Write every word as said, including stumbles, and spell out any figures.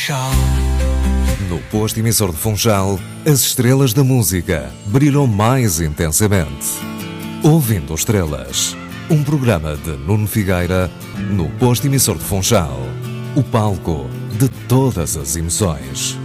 No posto emissor de Funchal, as estrelas da música brilham mais intensamente. Ouvindo Estrelas, um programa de Nuno Figueira, no posto emissor de Funchal, o palco de todas as emoções.